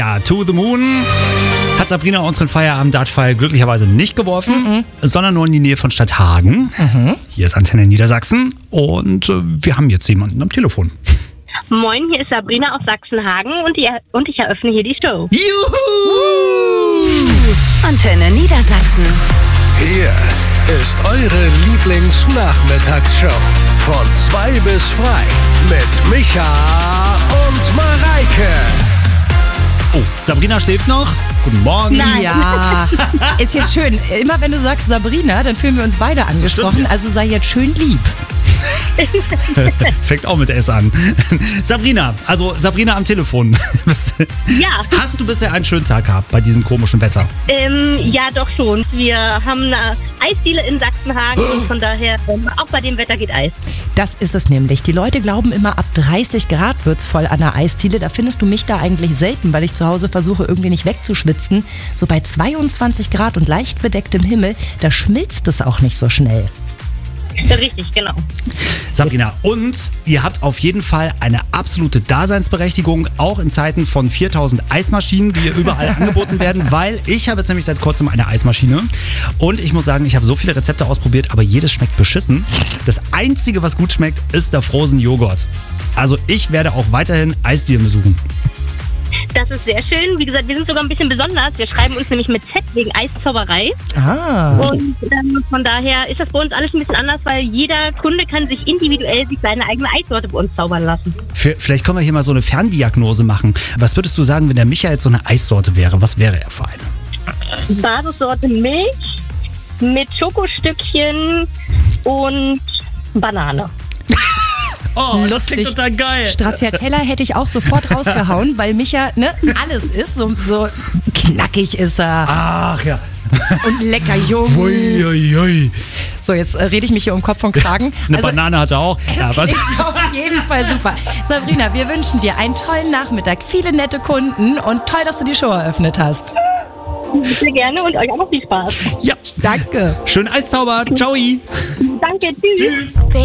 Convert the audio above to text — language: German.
Ja, To the Moon hat Sabrina unseren Feierabend-Dartpfeil glücklicherweise nicht geworfen, sondern nur in die Nähe von Stadthagen. Hier ist Antenne Niedersachsen und wir haben jetzt jemanden am Telefon. Moin, hier ist Sabrina aus Sachsenhagen und ich eröffne hier die Show. Juhu! Antenne Niedersachsen. Hier ist eure Lieblingsnachmittagsshow. Von 2 bis frei mit Micha und Mareike. Oh, Sabrina schläft noch. Guten Morgen. Nein. Ja, ist jetzt schön. Immer wenn du sagst Sabrina, dann fühlen wir uns beide angesprochen. stimmt. Also sei jetzt schön lieb. Fängt auch mit S an. Sabrina am Telefon. Ja. Hast du bisher einen schönen Tag gehabt bei diesem komischen Wetter? Ja, doch schon. Wir haben eine Eisdiele in Sachsenhagen und von daher, auch bei dem Wetter geht Eis. Das ist es nämlich. Die Leute glauben immer, ab 30 Grad wird's voll an der Eisdiele. Da findest du mich da eigentlich selten, weil ich zu Hause versuche, irgendwie nicht wegzuschwitzen. So bei 22 Grad und leicht bedecktem Himmel, da schmilzt es auch nicht so schnell. Richtig, genau. Sabrina, und ihr habt auf jeden Fall eine absolute Daseinsberechtigung, auch in Zeiten von 4000 Eismaschinen, die hier überall angeboten werden, weil ich habe jetzt nämlich seit kurzem eine Eismaschine und ich muss sagen, ich habe so viele Rezepte ausprobiert, aber jedes schmeckt beschissen. Das Einzige, was gut schmeckt, ist der Frozen Joghurt. Also ich werde auch weiterhin Eisdielen besuchen. Das ist sehr schön. Wie gesagt, wir sind sogar ein bisschen besonders. Wir schreiben uns nämlich mit Z wegen Eiszauberei. Ah. Und von daher ist das bei uns alles ein bisschen anders, weil jeder Kunde kann sich individuell seine eigene Eissorte bei uns zaubern lassen. Vielleicht können wir hier mal so eine Ferndiagnose machen. Was würdest du sagen, wenn der Micha jetzt so eine Eissorte wäre? Was wäre er für eine? Basissorte Milch mit Schokostückchen und Banane. Oh, das Lustig. klingt total geil. Stracciatella hätte ich auch sofort rausgehauen, weil Micha alles ist. So knackig ist er Ach ja. und lecker jung. Ui, ui, ui. So, jetzt rede ich mich hier um Kopf und Kragen. Eine Banane hat er auch. Ja, was? Klingt auf jeden Fall super. Sabrina, wir wünschen dir einen tollen Nachmittag, viele nette Kunden und toll, dass du die Show eröffnet hast. Sehr gerne und euch auch noch viel Spaß. Ja. Danke. Schön Eiszauber. Ciao. Danke, tschüss. Tschüss.